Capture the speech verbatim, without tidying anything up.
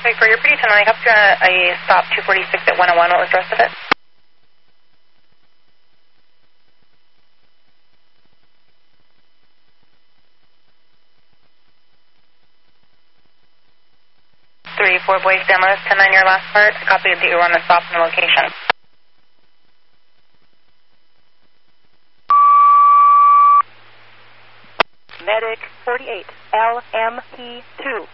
Wait, for your pretty ten, I have to uh, a stop two forty-six at one oh one. What was the rest of it? three four Boy Stanley, ten nine, your last part. I copied that you were on the stop and the location. Medic forty-eight, L M P two.